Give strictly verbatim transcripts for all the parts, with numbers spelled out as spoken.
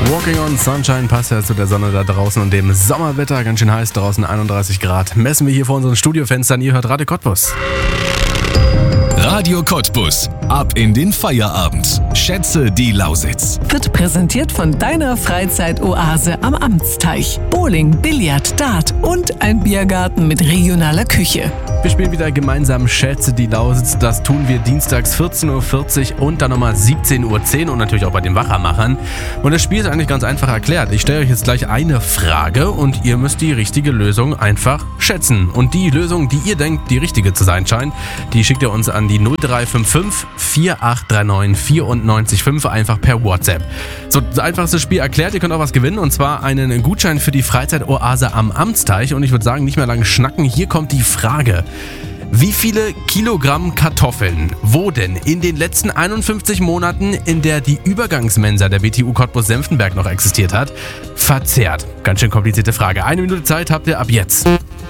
Walking on Sunshine passt ja zu der Sonne da draußen und dem Sommerwetter. Ganz schön heiß draußen, einunddreißig Grad. Messen wir hier vor unseren Studiofenstern. Ihr hört Radio Cottbus. Radio Cottbus. Ab in den Feierabend. Schätze die Lausitz. Wird präsentiert von deiner Freizeitoase am Amtsteich. Bowling, Billard, Dart und ein Biergarten mit regionaler Küche. Wir spielen wieder gemeinsam Schätze die Lausitz. Das tun wir dienstags vierzehn Uhr vierzig und dann nochmal siebzehn Uhr zehn und natürlich auch bei den Wachermachern. Und das Spiel ist eigentlich ganz einfach erklärt. Ich stelle euch jetzt gleich eine Frage und ihr müsst die richtige Lösung einfach schätzen. Und die Lösung, die ihr denkt, die richtige zu sein scheint, die schickt ihr uns an die null drei fünf fünf vier acht drei neun vier neun fünf einfach per WhatsApp. So, das einfachste Spiel erklärt, ihr könnt auch was gewinnen und zwar einen Gutschein für die Freizeitoase am Amtsteich. Und ich würde sagen, nicht mehr lange schnacken, hier kommt die Frage. Wie viele Kilogramm Kartoffeln wurden in den letzten einundfünfzig Monaten, in der die Übergangsmensa der B T U Cottbus-Senftenberg noch existiert hat, verzehrt? Ganz schön komplizierte Frage. Eine Minute Zeit habt ihr ab jetzt.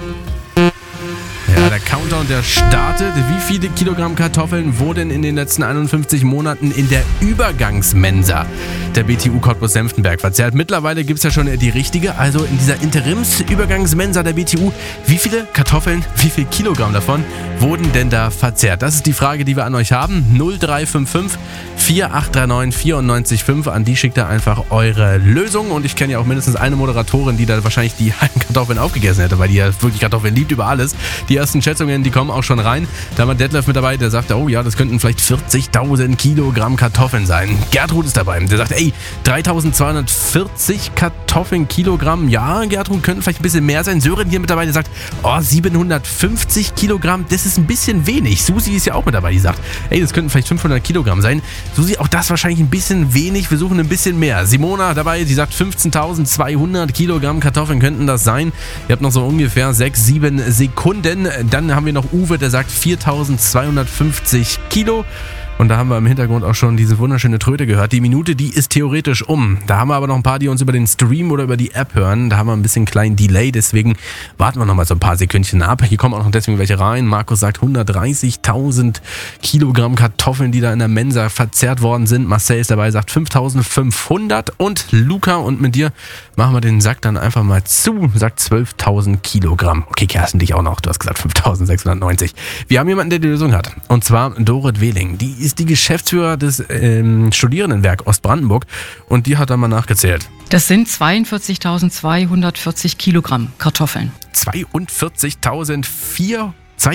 Ja, der Countdown, der startet. Wie viele Kilogramm Kartoffeln wurden in den letzten einundfünfzig Monaten in der Übergangsmensa der B T U Cottbus-Senftenberg verzehrt? Mittlerweile gibt es ja schon die richtige, also in dieser Interims-Übergangsmensa der B T U. Wie viele Kartoffeln, wie viel Kilogramm davon wurden denn da verzehrt? Das ist die Frage, die wir an euch haben. null drei fünf fünf vier acht drei neun vier neun fünf. An die schickt ihr einfach eure Lösung. Und ich kenne ja auch mindestens eine Moderatorin, die da wahrscheinlich die halben Kartoffeln aufgegessen hätte, weil die ja wirklich Kartoffeln liebt über alles. Die ersten Schätzungen, die kommen auch schon rein. Da war Detlef mit dabei, der sagt, oh ja, das könnten vielleicht vierzigtausend Kilogramm Kartoffeln sein. Gertrud ist dabei, der sagt, ey, dreitausendzweihundertvierzig Kartoffeln Kilogramm. Ja, Gertrud, könnten vielleicht ein bisschen mehr sein. Sören hier mit dabei, der sagt, oh, siebenhundertfünfzig Kilogramm, das ist ein bisschen wenig. Susi ist ja auch mit dabei, die sagt, ey, das könnten vielleicht fünfhundert Kilogramm sein. Susi, auch das wahrscheinlich ein bisschen wenig, wir suchen ein bisschen mehr. Simona dabei, die sagt, fünfzehntausendzweihundert Kilogramm Kartoffeln könnten das sein. Ihr habt noch so ungefähr sechs, sieben Sekunden. Dann haben wir noch Uwe, der sagt viertausendzweihundertfünfzig Kilo. Und da haben wir im Hintergrund auch schon diese wunderschöne Tröte gehört. Die Minute, die ist theoretisch um. Da haben wir aber noch ein paar, die uns über den Stream oder über die App hören. Da haben wir ein bisschen kleinen Delay, deswegen warten wir noch mal so ein paar Sekündchen ab. Hier kommen auch noch deswegen welche rein. Markus sagt hundertdreißigtausend Kilogramm Kartoffeln, die da in der Mensa verzehrt worden sind. Marcel ist dabei, sagt fünftausendfünfhundert. Und Luca, und mit dir machen wir den Sack dann einfach mal zu. Sagt zwölftausend Kilogramm. Okay, Kerstin, dich auch noch. Du hast gesagt fünftausendsechshundertneunzig. Wir haben jemanden, der die Lösung hat. Und zwar Dorit Wehling. Die ist die Geschäftsführer des ähm, Studierendenwerk Ostbrandenburg und die hat da mal nachgezählt. Das sind zweiundvierzigtausendzweihundertvierzig Kilogramm Kartoffeln. zweiundvierzigtausendvierhundert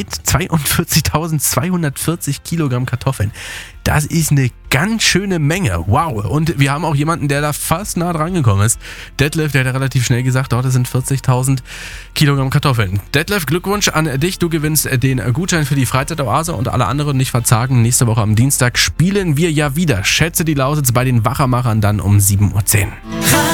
zweiundvierzigtausendzweihundertvierzig Kilogramm Kartoffeln. Das ist eine ganz schöne Menge. Wow. Und wir haben auch jemanden, der da fast nah dran gekommen ist. Detlef, der hat relativ schnell gesagt, dort sind vierzigtausend Kilogramm Kartoffeln. Detlef, Glückwunsch an dich. Du gewinnst den Gutschein für die Freizeitoase und alle anderen nicht verzagen. Nächste Woche am Dienstag spielen wir ja wieder. Schätze die Lausitz bei den Wachermachern dann um sieben Uhr zehn.